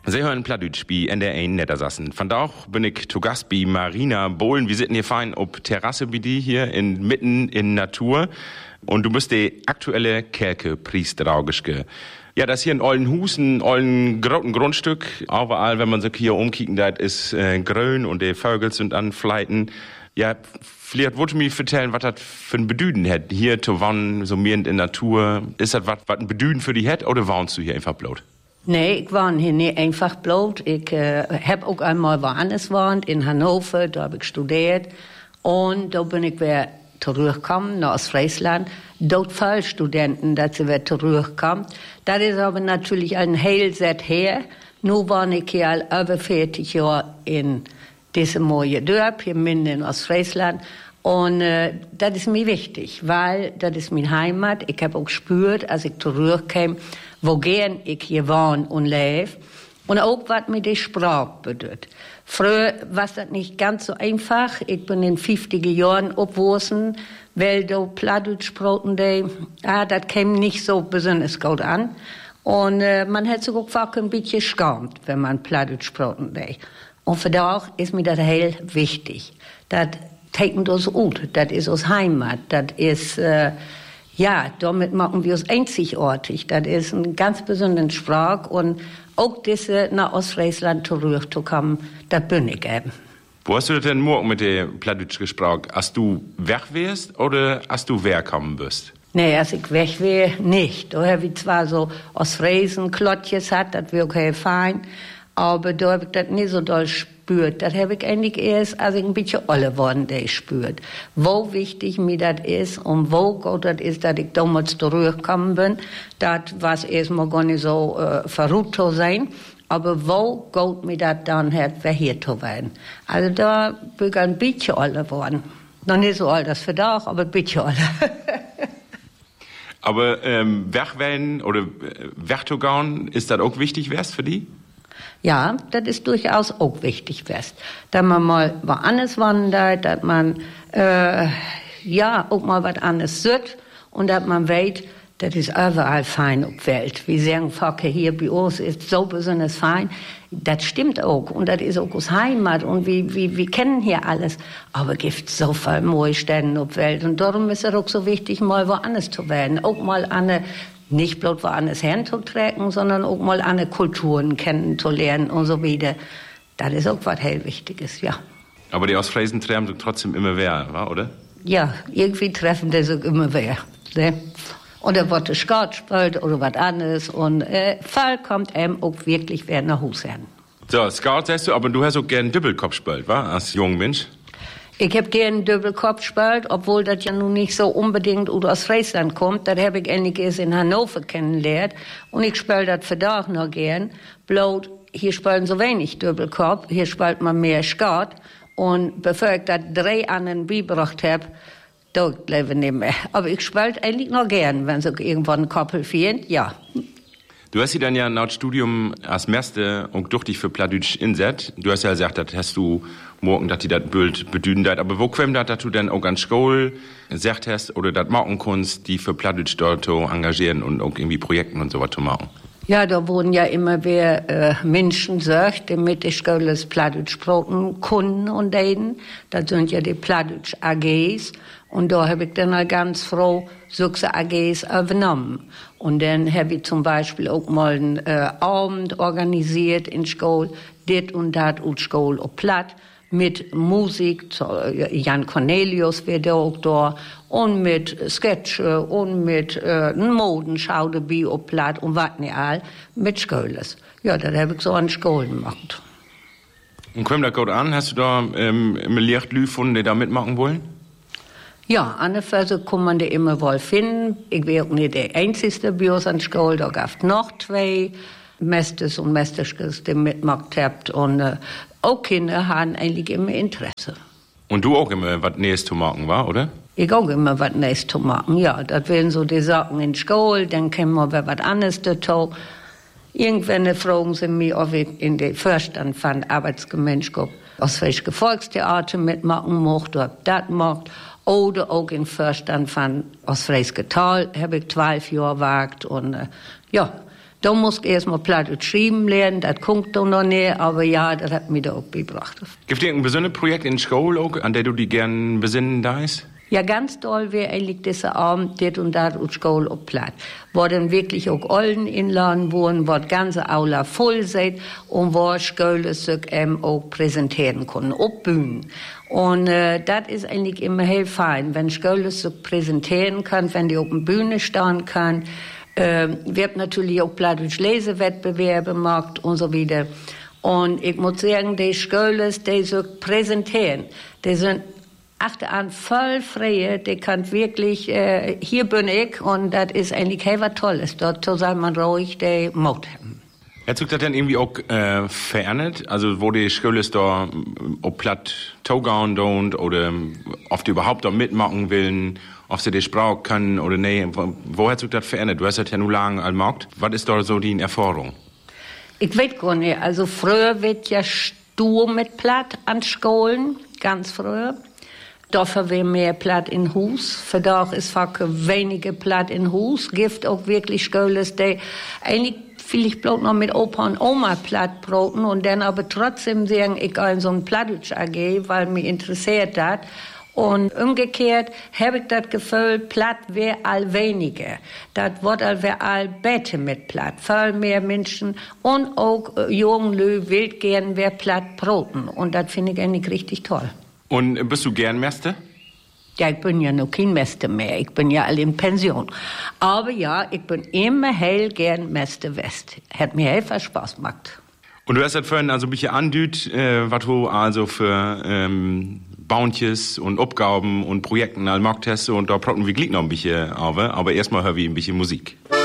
Sie hören Plattdeutsch bei NDR1 Niedersachsen. Vandaag bin ich zu Gast bei Marina Bohlen. Wir sitzen hier fein auf Terrasse bei dir hier mitten in Natur. Und du bist die aktuelle Kerkepriester. Ja, das hier in Oldenhus, ein olden Grundstück. Überall, wenn man sich hier umkicken, das ist grün und die Vögel sind an Fleiten. Ja, vielleicht wollt ihr mir erzählen, was das für ein Bedüden hat, hier zu wohnen, so mehr in der Natur. Ist das was ein Bedüden für dich hat oder wohnst du hier einfach bloß? Nee, ich wohne hier nicht einfach bloß. Ich habe auch einmal woanders gewohnt, in Hannover, da habe ich studiert. Und da bin ich wieder zurückgekommen nach Ostfriesland. Dort viele Studenten, dass sie wieder zurückkommen. Das ist aber natürlich ein Heilset her. Nun wohne ich hier über 40 Jahre in diesem neuen Dorf, hier mitten in Ostfriesland. Und das ist mir wichtig, weil das ist meine Heimat. Ich habe auch gespürt, als ich zurückkam, wo gern ich hier wohne und lebe. Und auch, was mir die Sprache bedeutet. Früher war das nicht ganz so einfach. Ich bin in 50er Jahren aufgewachsen, weil da Plattdeutsch sprachen, das kam nicht so besonders gut an. Und man hat sich auch ein bisschen geschämt, wenn man Plattdeutsch sprachen. Und für das ist mir das heel wichtig. Das teilt uns gut, das ist uns Heimat, das ist, damit machen wir uns einzigartig. Das ist eine ganz besondere Sprache und auch diese nach Ostfriesland zurückzukommen, das bin ich eben. Wo hast du das denn morgen mit der Plattdeutsch gesprochen? Hast du weg wärst oder hast du wegkommen wirst? Nee, als ich weg wäre, nicht. Da habe ich zwar so Ostfriesen, Klottjes hat, das wäre okay fein, aber da habe ich das nicht so doll gespürt. Das habe ich eigentlich erst, als ich ein bisschen älter geworden bin, gespürt. Wo wichtig mir das ist und wo gut das ist, dass ich damals zurückgekommen bin, das war erstmal gar nicht so verrückt zu sein. Aber wo gut mir das dann hat, wer hier zu werden. Also da bin ich ein bisschen älter geworden. Noch nicht so alt als für Tag, aber ein bisschen älter. Aber wegwählen oder wegzugehen, ist das auch wichtig wärst für die? Ja, das ist durchaus auch wichtig wärst. Dass man mal was anderes wandert, dass man auch mal was anderes sieht und dass man weiß, das ist überall fein auf der Welt. Wir sagen, hier bei uns ist so besonders fein. Das stimmt auch. Und das ist auch aus Heimat. Und wir kennen hier alles. Aber es gibt so viele neue Städte auf der Welt. Und darum ist es auch so wichtig, mal woanders zu werden. Auch mal nicht bloß woanders hinzutragen, sondern auch mal andere Kulturen kennenzulernen und so weiter. Das ist auch was hell Wichtiges, ja. Aber die Ostfriesen treffen sich trotzdem immer wer, oder? Ja, irgendwie treffen die sich immer wer. Ne? Oder wird Sport gespielt oder was anderes. Und Fall kommt eben auch wirklich wer nach Hause hin. So, Scout sagst du, aber du hast auch gern Doppelkopf gespielt, wa? Als junger Mensch? Ich hab gern Doppelkopf gespielt, obwohl das ja nun nicht so unbedingt aus Friesland kommt. Das habe ich endlich erst in Hannover kennengelernt. Und ich spiele das für Tag noch gern. Bloß, hier spielen so wenig Doppelkopf, hier spielt man mehr Skat. Und bevor ich das 3 anderen beigebracht habe, da lebe ich nicht mehr. Aber ich spiele eigentlich noch gern, wenn sich irgendwann ein Koppel findet, ja. Du hast sie dann ja nach Studium als Meister und durch dich für Plattdeutsch inset. Du hast ja gesagt, das hast du morgen, dass die das Bild bedüden dat. Aber wo kommt das, dass du dann auch an Schule gesagt hast oder das machen kannst, die für Plattdeutsch dort engagieren und auch irgendwie Projekten und sowas zu machen? Ja, da wurden ja immer mehr Menschen gesagt, die mit der Schule Plattdeutsch sprechen Kunden und denen. Das sind ja die Plattdeutsch AGs. Und da habe ich dann auch ganz froh solche AGs übernommen. Und dann habe ich zum Beispiel auch mal einen Abend organisiert in Schule, dit und dat und Schule auf Platt, mit Musik, Jan Cornelius wird auch da, und mit Sketche und mit Modenschau dabei auf Platt und was nicht all, mit Schöles. Ja, das habe ich so an Schulen gemacht. Und kommt das gut an? Hast du da Lehrlü gefunden, die da mitmachen wollen? Ja, an der Phase kann man die immer wohl finden. Ich wäre auch nicht der einzige bei uns an der Schule, da gab es noch 2 Mesters und Mesterskes, die mitgemacht habt. Und auch Kinder haben eigentlich immer Interesse. Und du auch immer was Nähes zu machen, war, oder? Ich auch immer was Nähes zu machen, ja. Das wären so die Sachen in der Schule, dann können wir was anderes dazu. Irgendwann fragen sie mich, ob ich in den Vorstand von Arbeitsgemeinschaft Ostfriesische Volkstheater mitmachen mochte, ob das macht. Oder auch im Vorstand von Ostfriesische Tal habe ich 12 Jahre gewagt. Und Da muss ich erstmal platt schreiben lernen, das kommt doch noch nicht, aber ja, das hat mir da auch gebracht. Gibt es irgendein besonderes Projekt in der Schule, auch, an der du dich gern besinnen darfst? Ja, ganz toll wäre eigentlich dieser Abend, dit und dat und Schule auf platt. Wo dann wirklich auch Olden inladen wurden, wo die ganze Aula voll seid und wo Schule sich auch präsentieren können, auf Bühnen. Und das ist eigentlich immer heel fein, wenn Schule sich präsentieren kann, wenn die auf der Bühne stehen kann. Wird natürlich auch plattdeutsch Lesewettbewerbe gemacht und so weiter. Und ich muss sagen, die Schulen, die sich präsentieren, die sind achteraan voll frei, die kann wirklich, hier bin ich und das ist eigentlich was Tolles. Dort soll man ruhig die Mut haben. Hat sich das dann irgendwie auch verändert? Also wo die Schule da ob platt togauen don't oder ob die überhaupt da mitmachen wollen, ob sie die Sprache können oder nee, wo hat sich das verändert? Du hast das ja nur lange gemacht. Was ist da so die Erfahrung? Ich weiß gar nicht. Also früher wird ja stur mit platt an Schulen, ganz früher. Dafür wäre mehr platt in Hus. Für da ist weniger platt in Hus. Gibt auch wirklich Schulen, die eigentlich vielleicht bloß noch mit Opa und Oma platt broten und dann aber trotzdem sagen, ich gehe so ein Plattdeutsch AG, weil mich interessiert das. Und umgekehrt habe ich das Gefühl, platt wäre all weniger. Das wird all besser mit platt. Viel mehr Menschen und auch junge Leute will gern wer platt broten. Und das finde ich eigentlich richtig toll. Und bist du gern Meister? Ja, ich bin ja noch kein Meister mehr. Ich bin ja alle in Pension. Aber ja, ich bin immer hell gern Meister West. Hat mir viel Spaß gemacht. Und du hast das vorhin also ein bisschen andüht, was du also für Bauntjes und Aufgaben und Projekten all gemacht hast. Und da brauchen wir gleich noch ein bisschen, aber erstmal hören wir ein bisschen Musik.